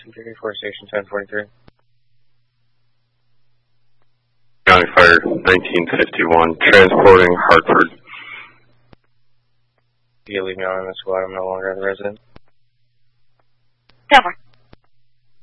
234 Station 1043. County Fire 1951, transporting Hartford. You leave me on in the squad, I'm no longer the resident. Over.